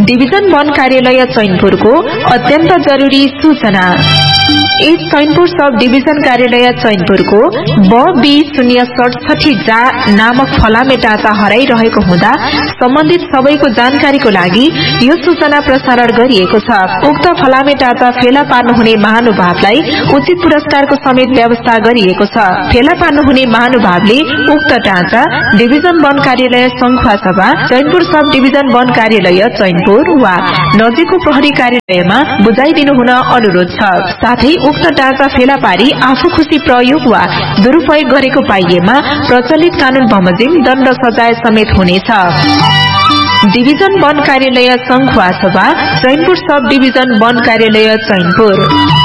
Division वन कार्यालय चैनपुरको अत्यन्त जरुरी सूचना। इस चैनपुर सब डिभिजन कार्यालय चैनपुरको B067 जा नामक फलामे डाटा हराइरहेको हुँदा सम्बन्धित सबैको जानकारीको लागि यो सूचना प्रसारण गरिएको छ। उक्त फलामे डाटा फेला पार्नुहुने महानुभावलाई उचित पुरस्कारको समेत व्यवस्था गरिएको छ। फेला पार्नुहुने महानुभावले उक्त डाटा डिभिजन वन कार्यालय संखुवासभा चैनपुर सब डिभिजन वन कार्यालय चैनपुर वा नजिकको प्रहरी कार्यालयमा बुझाइदिनु हुन अनुरोध छ। साथै उक्त डाटा फेला पारी आफू खुशी प्रयोग वा दुरुपयोग गरेको पाइएमा प्रचलित कानून बमोजिम दण्ड सजाय समेत हुनेछ। डिभिजन वन कार्यालय संखुवासभा चैनपुर सब डिभिजन वन कार्यालय चैनपुर।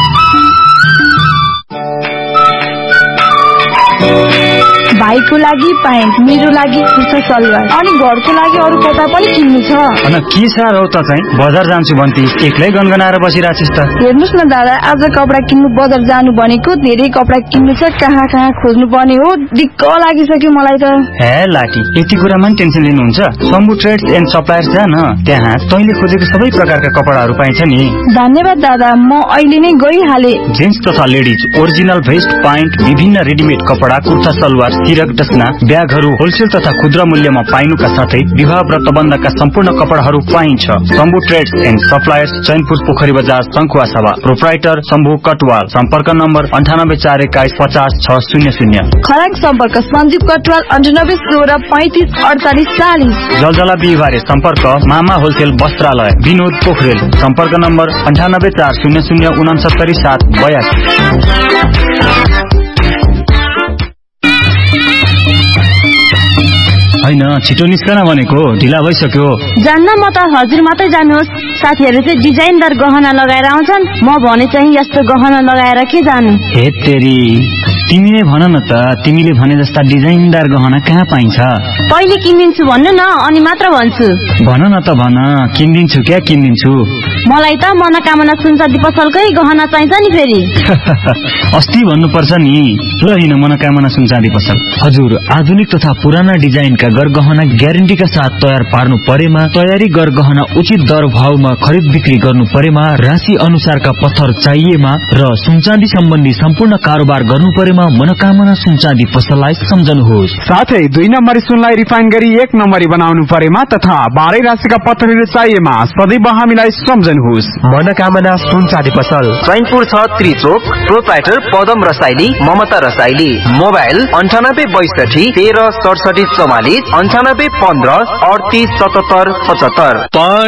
भाइको लागि प्यान्ट, मेरो लागि कुर्ता सलवार अनि घरको लागि अरू कपडा पनि किन्नु छ। अनि के साह्रो हो त चाहिँ बजार जान्छु भन्ती एक्लै गनगनाएर बसिराछिस् त। हेर्नुस् न दादा, आज कपडा किन्नु बजार जानु भनेको धेरै कपडा किन्नु छ, कहाँ कहाँ खोज्नु पर्ने हो, दिक्क लागिसक्यो मलाई त। हे लाकी, यति कुरामा नि टेन्सन लिनुहुन्छ? शम्भु ट्रेड्स एन्ड सप्लायर्स जा न, त्यहाँ तैँले खोजेको सबै प्रकारका कपडाहरू पाइन्छ नि। धन्यवाद दादा, म अहिले नै गइहाले। जेन्ट्स तथा लेडिज ओरिजिनल भेस्ट, प्यान्ट, विभिन्न रेडिमेड कपडा, कुर्ता सलवार, सिरक डसना, ब्यागहरू होलसेल तथा खुद्रा मूल्यमा पाइनुका साथै विवाह व्रतबन्धका सम्पूर्ण कपडाहरू पाइन्छ। Shambhu trades and suppliers, Chainpur पोखरी बजार संखुवासभा। प्रोप्राइटर शम्भु कटवाल। सम्पर्क नम्बर 9841500600। खराङ सम्पर्क सञ्जीव कटवाल 9816354840। जलजला बिहिबारे सम्पर्क मामा होलसेल वस्त्रालय विनोद पोखरेल। सम्पर्क नम्बर 9840069782। हैन छिटो निस्कन भनेको, ढिला भइसक्यो। जान्न, म त हजुर मात्रै जानुहोस्। साथीहरू चाहिँ डिजाइनदार गहना लगाएर आउँछन्, म भने चाहिँ यस्तो गहना लगाएर के जानु। हे तेरी, तिमीले भन न त, तिमीले भने जस्ता डिजाइनदार गहना कहाँ पाइन्छ? पहिले किनिदिन्छु भन्नु न, अनि मात्र भन्छु। भन न त भन, किनिदिन्छु क्या किनिदिन्छु। मलाई त मनोकामना सुनचाँदी पसलकै गहना चाहिन्छ नि फेरि। अस्ति भन्नुपर्छ नि। ल हिँड मनोकामना सुनचाँदी पसल। हजुर, आधुनिक तथा पुराना डिजाइनका गरगहना ग्यारेन्टीका साथ तयार पार्नु परेमा, तयारी गरगहना उचित दर भावमा खरिद बिक्री गर्नु परेमा, राशि अनुसारका पत्थर चाहिएमा र सुनचाँदी सम्बन्धी सम्पूर्ण कारोबार गर्नु परेमा मनोकामना सुनचाँदी पसललाई सम्झनुहोस्। साथै 2 नम्बरी सुनलाई रिफाइन गरी 1 नम्बरी बनाउनु परेमा तथा बाह्रै राशिका पत्थरहरू चाहिएमा सदैव हामीलाई सम्झनुहोस्। मनोकामना सुनचाँदी पसल, चैनपुर 6 त्रिचोक। प्रोप्राइटर पदम रसाइली, ममता रसाइली। मोबाइल 9862 13 67 44, 9815 38 77 75।